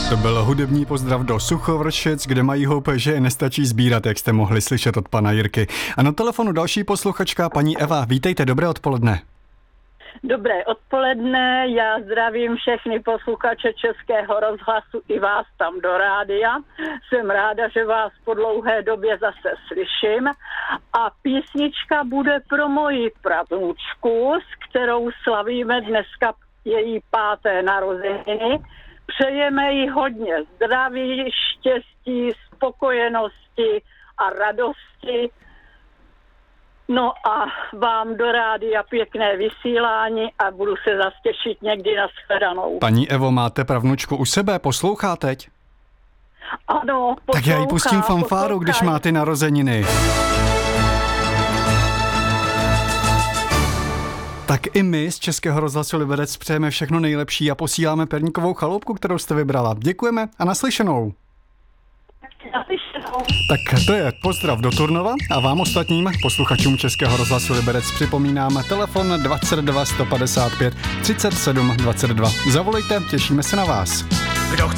To byl hudební pozdrav do Suchovršic, kde mají houp, že je nestačí sbírat, jak jste mohli slyšet od pana Jirky. A na telefonu další posluchačka, paní Eva. Vítejte, dobré odpoledne. Dobré odpoledne, já zdravím všechny posluchače Českého rozhlasu i vás tam do rádia. Jsem ráda, že vás po dlouhé době zase slyším. A písnička bude pro moji pravnučku, s kterou slavíme dneska její 5. narozeniny. Přejeme jí hodně zdraví, štěstí, spokojenosti a radosti. No a vám do rádia pěkné vysílání a budu se zase těšit někdy na shledanou. Paní Evo, máte pravnučku u sebe? Poslouchá teď? Ano, poslouchá. Tak já jí pustím fanfáru, když má ty narozeniny. Tak i my z Českého rozhlasu Liberec přejeme všechno nejlepší a posíláme perníkovou chaloupku, kterou jste vybrala. Děkujeme a naslyšenou. Tak to je pozdrav do Turnova a vám ostatním posluchačům Českého rozhlasu Liberec připomínám telefon 22 155 37 22. Zavolejte, těšíme se na vás. Kdo chce